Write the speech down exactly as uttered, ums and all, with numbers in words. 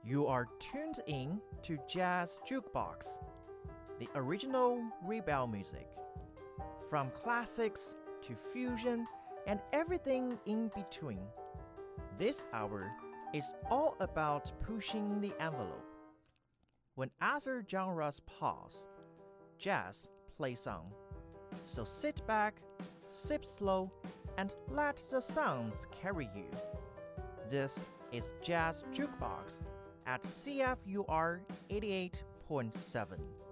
You are tuned in to Jazz Jukebox, the original rebel music. From classics to fusion and everything in between, this hour is all about pushing the envelope. When other genres pause, jazz plays on. So sit back, sip slow, and let the sounds carry you. This is Jazz Jukebox at C F U R eighty-eight point seven.